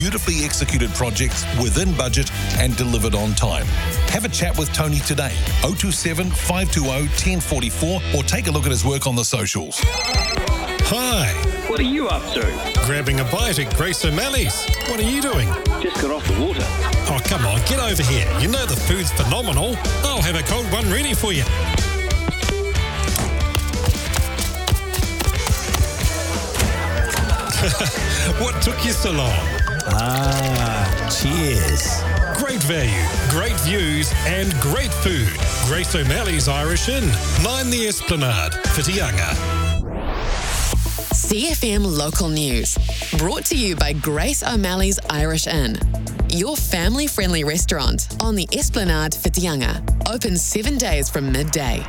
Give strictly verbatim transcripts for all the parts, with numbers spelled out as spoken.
Beautifully executed projects within budget and delivered on time. Have a chat with Tony today, oh two seven, five two oh, one oh four four, or take a look at his work on the socials. Hi. What are you up to? Grabbing a bite at Grace O'Malley's. What are you doing? Just got off the water. Oh, come on, get over here. You know the food's phenomenal. I'll have a cold one ready for you. What took you so long? Ah, cheers. Great value, great views, and great food. Grace O'Malley's Irish Inn, nine the Esplanade, Whitianga. C F M Local News, brought to you by Grace O'Malley's Irish Inn, your family-friendly restaurant on the Esplanade, Whitianga. Open seven days from midday.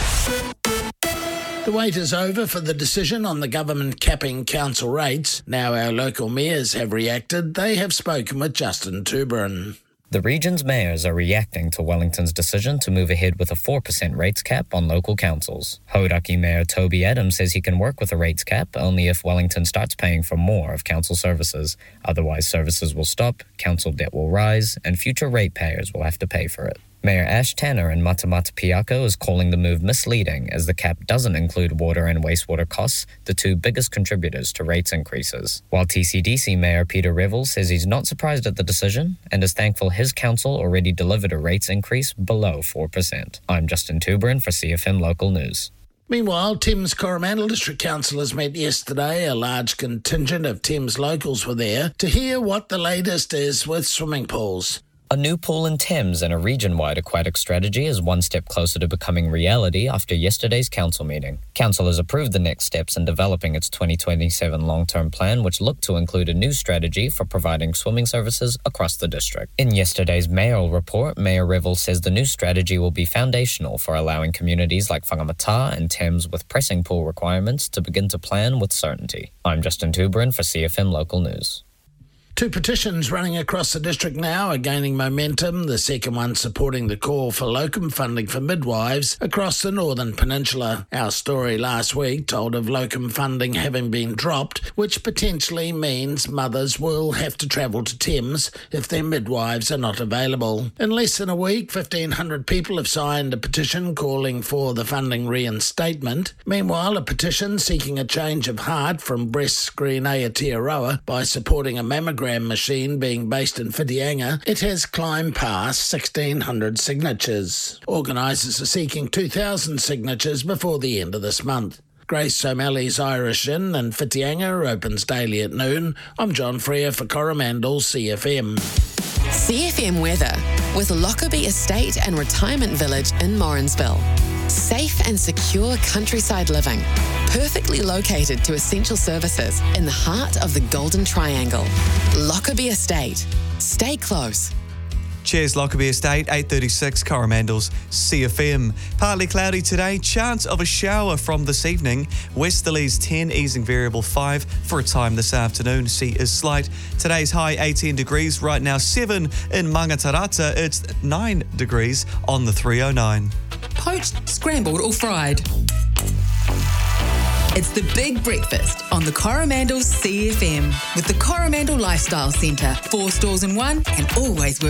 The wait is over for the decision on the government capping council rates. Now our local mayors have reacted. They have spoken with Justin Tuberin. The region's mayors are reacting to Wellington's decision to move ahead with a four percent rates cap on local councils. Hauraki Mayor Toby Adams says he can work with a rates cap only if Wellington starts paying for more of council services. Otherwise, services will stop, council debt will rise, and future ratepayers will have to pay for it. Mayor Ash Tanner in Matamata Piako is calling the move misleading as the cap doesn't include water and wastewater costs, the two biggest contributors to rates increases. While T C D C Mayor Peter Revel says he's not surprised at the decision and is thankful his council already delivered a rates increase below four percent. I'm Justin Tuberin for C F M Local News. Meanwhile, Thames Coromandel District Councillors met yesterday. A large contingent of Thames locals were there to hear what the latest is with swimming pools. A new pool in Thames and a region-wide aquatic strategy is one step closer to becoming reality after yesterday's council meeting. Council has approved the next steps in developing its twenty twenty-seven long-term plan, which looked to include a new strategy for providing swimming services across the district. In yesterday's mayoral report, Mayor Revel says the new strategy will be foundational for allowing communities like Whangamata and Thames with pressing pool requirements to begin to plan with certainty. I'm Justin Tuberin for C F M Local News. Two petitions running across the district now are gaining momentum, the second one supporting the call for locum funding for midwives across the Northern Peninsula. Our story last week told of locum funding having been dropped, which potentially means mothers will have to travel to Thames if their midwives are not available. In less than a week, fifteen hundred people have signed a petition calling for the funding reinstatement. Meanwhile, a petition seeking a change of heart from breast screen Aotearoa by supporting a mammogram machine being based in Whitianga, it has climbed past sixteen hundred signatures. Organisers are seeking two thousand signatures before the end of this month. Grace O'Malley's Irish Inn in Whitianga opens daily at noon. I'm John Freer for Coromandel C F M. C F M weather with Lockerbie Estate and Retirement Village in Morrinsville. Safe and secure countryside living, perfectly located to essential services in the heart of the Golden Triangle. Lockerbie Estate. Stay close. Cheers, Lockerbie Estate, eight thirty-six, Coromandel's C F M. Partly cloudy today, chance of a shower from this evening. Westerlies ten, easing variable five for a time this afternoon. Sea is slight. Today's high eighteen degrees, right now seven in Mangatarata. It's nine degrees on the three oh nine. Poached, scrambled or fried. It's the big breakfast on the Coromandel C F M with the Coromandel Lifestyle Centre. Four stores in one and always worth